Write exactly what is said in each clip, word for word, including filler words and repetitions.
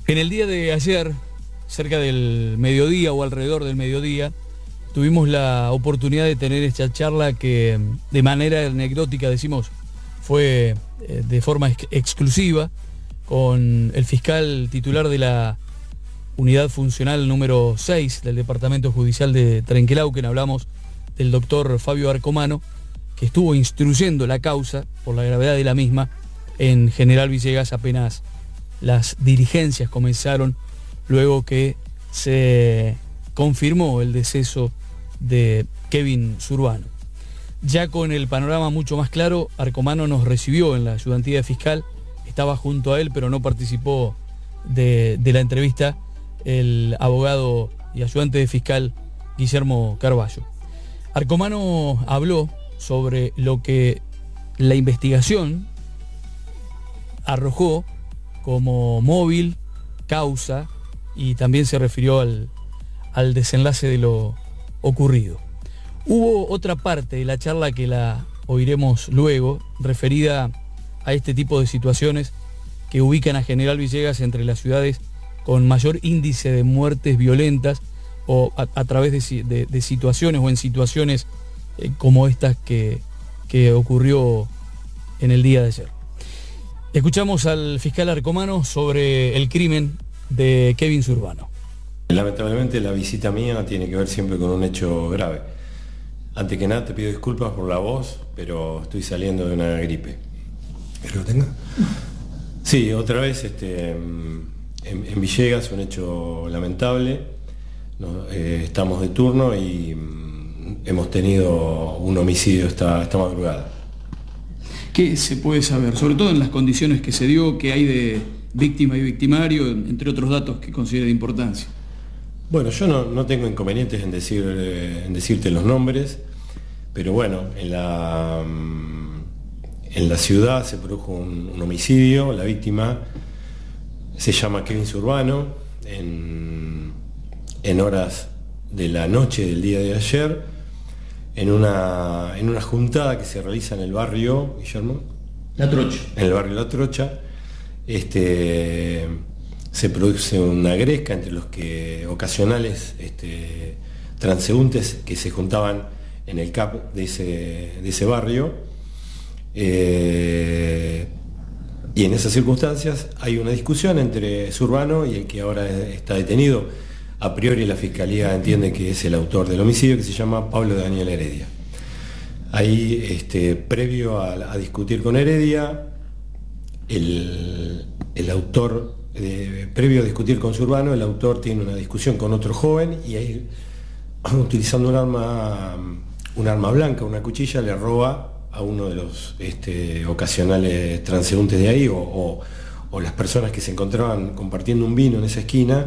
En el día de ayer, cerca del mediodía o alrededor del mediodía, tuvimos la oportunidad de tener esta charla que de manera anecdótica, decimos, fue eh, de forma ex exclusiva con el fiscal titular de la unidad funcional número seis del Departamento Judicial de Trenquelauquen. Hablamos del doctor Fabio Arcomano, que estuvo instruyendo la causa por la gravedad de la misma en General Villegas apenas las diligencias comenzaron, luego que se confirmó el deceso de Kevin Zurbano. Ya con el panorama mucho más claro, Arcomano nos recibió en la ayudantía de fiscal, estaba junto a él, pero no participó de, de la entrevista el abogado y ayudante de fiscal Guillermo Carballo. Arcomano habló sobre lo que la investigación arrojó como móvil, causa, y también se refirió al, al desenlace de lo ocurrido. Hubo otra parte de la charla que la oiremos luego, referida a este tipo de situaciones que ubican a General Villegas entre las ciudades con mayor índice de muertes violentas o a, a través de, de, de situaciones o en situaciones eh, como estas que, que ocurrió en el día de ayer. Escuchamos al fiscal Arcomano sobre el crimen de Kevin Zurbano. Lamentablemente la visita mía tiene que ver siempre con un hecho grave. Antes que nada te pido disculpas por la voz, pero estoy saliendo de una gripe. ¿Querés que lo tenga? Sí, otra vez este, en, en Villegas, un hecho lamentable. Nos, eh, estamos de turno y mm, hemos tenido un homicidio esta, esta madrugada. ¿Qué se puede saber? Sobre todo en las condiciones que se dio, que hay de víctima y victimario, entre otros datos que considere de importancia. Bueno, yo no, no tengo inconvenientes en, decir, en decirte los nombres, pero bueno, en la, en la ciudad se produjo un, un homicidio. La víctima se llama Kevin Zurbano. En, en horas de la noche del día de ayer, en una, en una juntada que se realiza en el barrio, Guillermo, La Trocha. En el barrio La Trocha, este, se produce una gresca entre los que ocasionales este, transeúntes que se juntaban en el C A P de ese, de ese barrio, eh, y en esas circunstancias hay una discusión entre Zurbano y el que ahora está detenido. A priori la Fiscalía entiende que es el autor del homicidio, que se llama Pablo Daniel Heredia. Ahí, este, previo a, a discutir con Heredia, el, el autor, eh, previo a discutir con Zurbano, el autor tiene una discusión con otro joven y ahí, utilizando un arma, un arma blanca, una cuchilla, le roba a uno de los este, ocasionales transeúntes de ahí o, o, o las personas que se encontraban compartiendo un vino en esa esquina,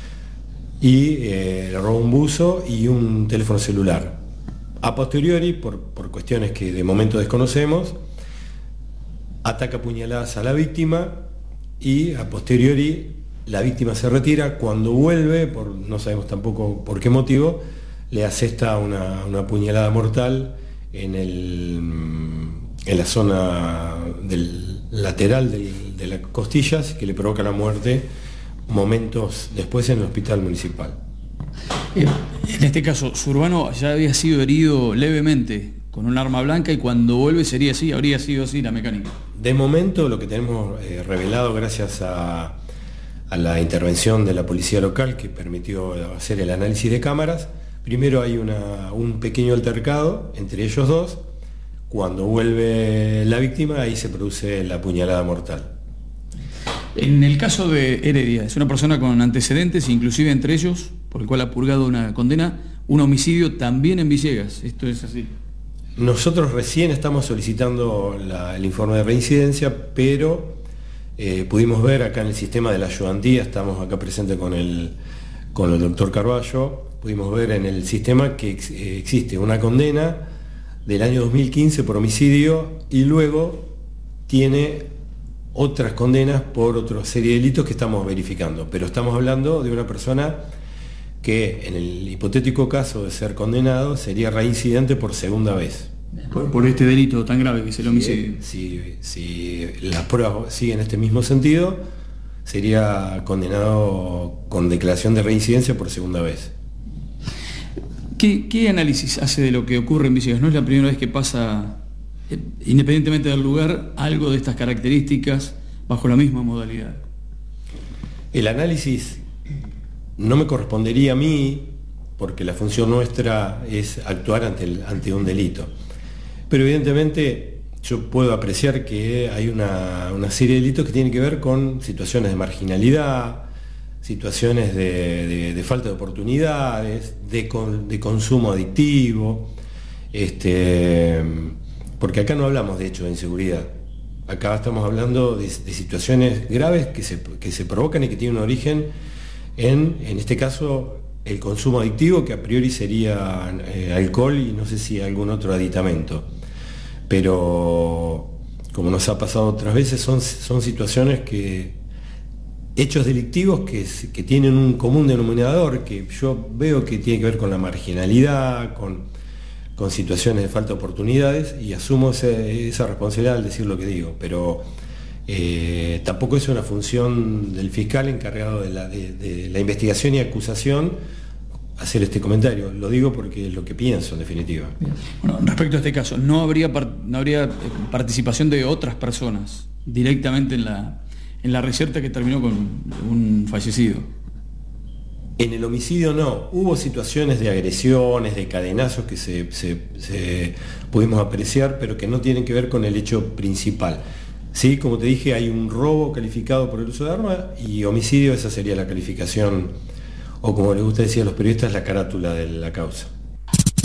y eh, le roba un buzo y un teléfono celular. A posteriori, por, por cuestiones que de momento desconocemos, ataca puñaladas a la víctima y a posteriori la víctima se retira. Cuando vuelve, por, no sabemos tampoco por qué motivo, le asesta una, una puñalada mortal en, el, en la zona del lateral del, de las costillas, que le provoca la muerte momentos después en el hospital municipal. En este caso, Zurbano ya había sido herido levemente con un arma blanca y cuando vuelve sería así, habría sido así la mecánica. De momento lo que tenemos eh, revelado gracias a, a la intervención de la policía local, que permitió hacer el análisis de cámaras, primero hay una, un pequeño altercado entre ellos dos. Cuando vuelve la víctima, ahí se produce la puñalada mortal. En el caso de Heredia, es una persona con antecedentes, inclusive entre ellos, por el cual ha purgado una condena, un homicidio también en Villegas. ¿Esto es así? Nosotros recién estamos solicitando la, el informe de reincidencia, pero eh, pudimos ver acá en el sistema de la ayudantía, estamos acá presentes con el, con el doctor Carballo, pudimos ver en el sistema que ex, eh, existe una condena del año dos mil quince por homicidio y luego tiene otras condenas por otra serie de delitos que estamos verificando, pero estamos hablando de una persona que en el hipotético caso de ser condenado sería reincidente por segunda vez. Por, por este delito tan grave que es el homicidio. Si, si, si las pruebas siguen este mismo sentido, sería condenado con declaración de reincidencia por segunda vez. ¿Qué, qué análisis hace de lo que ocurre en Villegas? No es la primera vez que pasa, eh, independientemente del lugar, algo de estas características bajo la misma modalidad. El análisis no me correspondería a mí, porque la función nuestra es actuar ante, el, ante un delito. Pero evidentemente yo puedo apreciar que hay una, una serie de delitos que tienen que ver con situaciones de marginalidad, situaciones de, de, de falta de oportunidades, de, con, de consumo adictivo, este, porque acá no hablamos de hecho de inseguridad. Acá estamos hablando de, de situaciones graves que se, que se provocan y que tienen un origen en, en este caso, el consumo adictivo, que a priori sería eh, alcohol y no sé si algún otro aditamento. Pero, como nos ha pasado otras veces, son, son situaciones que, hechos delictivos que, que tienen un común denominador, que yo veo que tiene que ver con la marginalidad, con, con situaciones de falta de oportunidades, y asumo ese, esa responsabilidad al decir lo que digo. Pero eh, tampoco es una función del fiscal encargado de la, de, de la investigación y acusación hacer este comentario. Lo digo porque es lo que pienso, en definitiva. Bueno, respecto a este caso, ¿no habría, no habría participación de otras personas directamente en la, en la reserta que terminó con un fallecido? En el homicidio no. Hubo situaciones de agresiones, de cadenazos que se, se, se pudimos apreciar, pero que no tienen que ver con el hecho principal. Sí, como te dije, hay un robo calificado por el uso de arma y homicidio, esa sería la calificación, o como les gusta decir a los periodistas, la carátula de la causa.